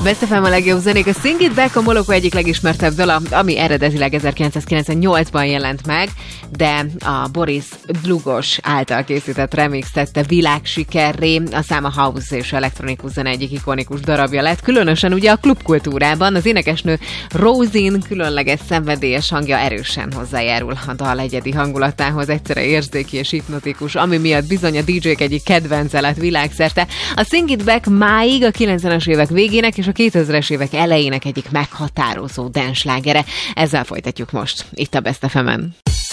Best FM a legjobb zenék. A Sing It Back a Moloko egyik legismertebb dala, ami eredetileg 1998-ban jelent meg, de a Boris Dlugos által készített remix tette világsikerré. A szám a house és elektronikus zene egyik ikonikus darabja lett, különösen ugye a klubkultúrában. Az énekesnő Rosin különleges szenvedélyes hangja erősen hozzájárul a dal egyedi hangulatához, egyszerre érzéki és hipnotikus, ami miatt bizony a DJ-k egyik kedvence lett világszerte. A Sing It Back máig a 90-es évek végének és a 2000-es évek elejének egyik meghatározó dance slágere. Ezzel folytatjuk most, itt a Best FM-en.